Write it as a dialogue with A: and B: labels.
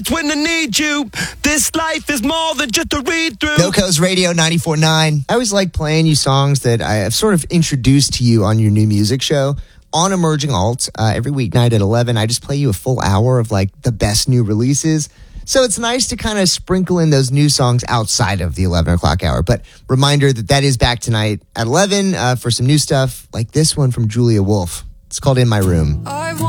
A: when I need you. This life is more than just a read-through.
B: NoCo's Radio 94.9. I always like playing you songs that I have sort of introduced to you on your new music show. On Emerging Alt, every weeknight at 11, I just play you a full hour of like the best new releases. So it's nice to kind of sprinkle in those new songs outside of the 11 o'clock hour. But reminder that is back tonight at 11 for some new stuff like this one from Julia Wolf. It's called In My Room.